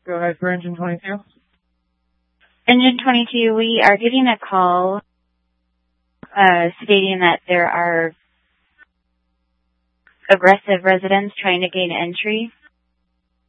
Go ahead for engine 22. Engine 22, we are getting a call stating that there are aggressive residents trying to gain entry